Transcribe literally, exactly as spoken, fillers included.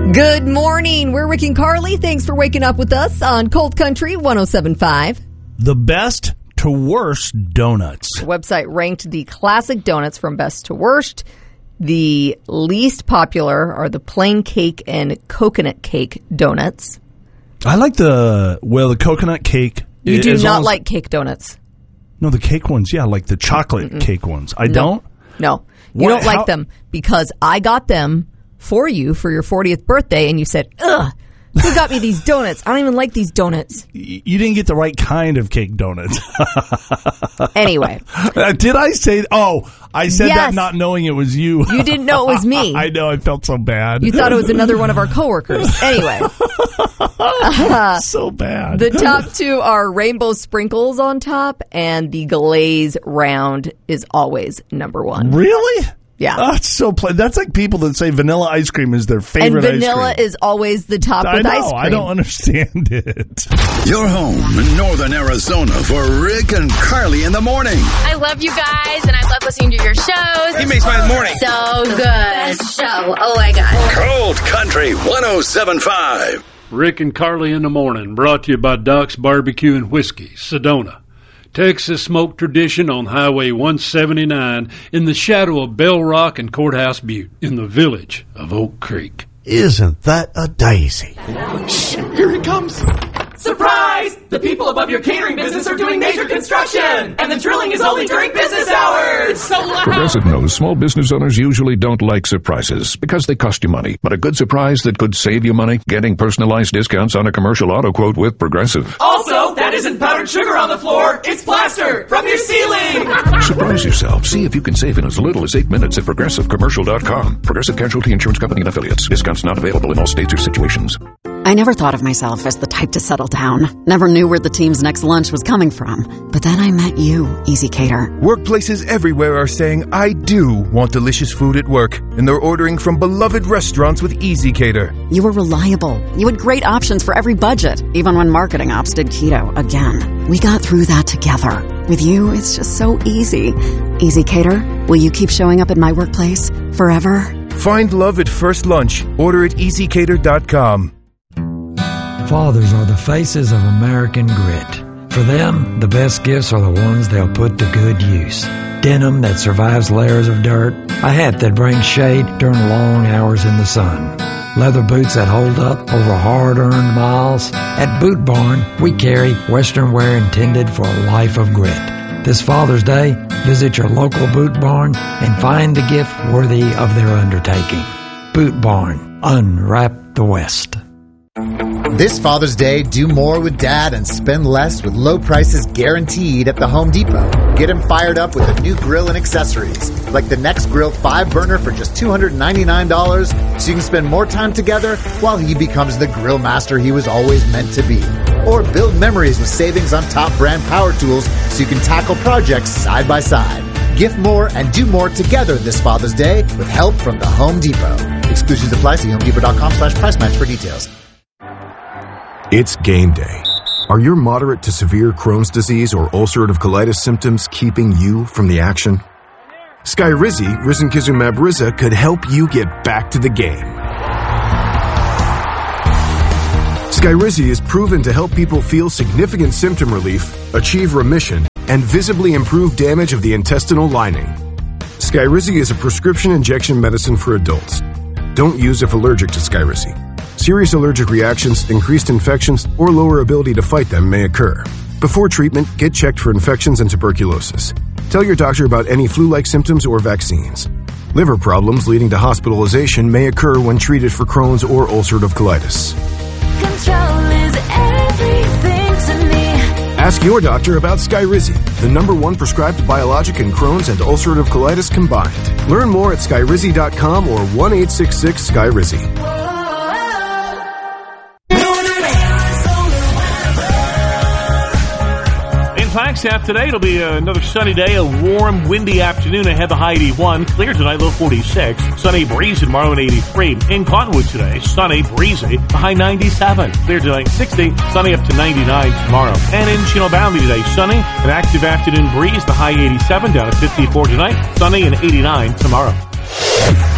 Good morning. We're Rick and Carly. Thanks for waking up with us on Cold Country one oh seven point five. The best to worst donuts. The website ranked the classic donuts from best to worst. The least popular are the plain cake and coconut cake donuts. I like the, well, the coconut cake. You do not like cake donuts. No, the cake ones, yeah, like the chocolate Mm-mm. cake ones. I no. don't? No. You what, don't like how? them because I got them for you for your fortieth birthday, and you said, ugh, who got me these donuts? I don't even like these donuts. You didn't get the right kind of cake donuts. Anyway. Uh, did I say, oh, I said yes. that not knowing it was you. You didn't know it was me. I know, I felt so bad. You thought it was another one of our coworkers. Anyway. Uh, so bad. The top two are rainbow sprinkles on top, and the glaze round is always number one. Really? Yeah. Oh, it's so plain. That's like people that say vanilla ice cream is their favorite ice cream. And vanilla ice cream. is always the top I with know, ice cream. I don't understand it. You're home in northern Arizona for Rick and Carly in the morning. I love you guys, and I love listening to your shows. He makes my morning so good. Best show. Oh, my God. Cold Country one oh seven point five. Rick and Carly in the morning, brought to you by Doc's Barbecue and Whiskey, Sedona. Texas smoke tradition on Highway one seventy-nine in the shadow of Bell Rock and Courthouse Butte in the village of Oak Creek. Isn't that a daisy? Shh, here he comes. Surprise! The people above your catering business are doing major construction, and the drilling is only during business hours. So loud. Progressive knows small business owners usually don't like surprises because they cost you money. But a good surprise that could save you money, getting personalized discounts on a commercial auto quote with Progressive. Also, that isn't powdered sugar on the floor. It's plaster from your ceiling. Surprise yourself. See if you can save in as little as eight minutes at progressive commercial dot com. Progressive Casualty Insurance Company and Affiliates. Discounts not available in all states or situations. I never thought of myself as the type to settle down. Never knew where the team's next lunch was coming from. But then I met you, Easy Cater. Workplaces everywhere are saying, I do want delicious food at work. And they're ordering from beloved restaurants with Easy Cater. You were reliable. You had great options for every budget, even when marketing ops did keto again. We got through that together. With you, it's just so easy. Easy Cater, will you keep showing up at my workplace forever? Find love at first lunch. Order at easy cater dot com. Fathers are the faces of American grit. For them, the best gifts are the ones they'll put to good use. Denim that survives layers of dirt, a hat that brings shade during long hours in the sun, leather boots that hold up over hard-earned miles. At Boot Barn, we carry Western wear intended for a life of grit. This Father's Day, visit your local Boot Barn and find a gift worthy of their undertaking. Boot Barn, unwrap the West. This Father's Day, do more with Dad and spend less with low prices guaranteed at the Home Depot. Get him fired up with a new grill and accessories, like the Next Grill five burner for just two hundred ninety-nine dollars, so you can spend more time together while he becomes the grill master he was always meant to be. Or build memories with savings on top brand power tools so you can tackle projects side by side. Gift more and do more together this Father's Day with help from the Home Depot. Exclusions apply. See home depot dot com slash price match for details. It's game day. Are your moderate to severe Crohn's disease or ulcerative colitis symptoms keeping you from the action? Skyrizi, risankizumab Riza, could help you get back to the game. Skyrizi is proven to help people feel significant symptom relief, achieve remission, and visibly improve damage of the intestinal lining. Skyrizi is a prescription injection medicine for adults. Don't use if allergic to Skyrizi. Serious allergic reactions, increased infections, or lower ability to fight them may occur. Before treatment, get checked for infections and tuberculosis. Tell your doctor about any flu-like symptoms or vaccines. Liver problems leading to hospitalization may occur when treated for Crohn's or ulcerative colitis. Control is everything to me. Ask your doctor about Skyrizi, the number one prescribed biologic in Crohn's and ulcerative colitis combined. Learn more at skyrizi dot com or one eight six six Skyrizi. Flagstaff today. It'll be another sunny day, a warm, windy afternoon ahead. The high eighty-one, clear tonight, low forty-six. Sunny, breezy tomorrow at eighty-three. In Cottonwood today, sunny, breezy, the high ninety-seven. Clear tonight, sixty. Sunny up to ninety-nine tomorrow. And in Chino Valley today, sunny, an active afternoon breeze, the high eighty-seven, down to fifty-four tonight. Sunny and eighty-nine tomorrow.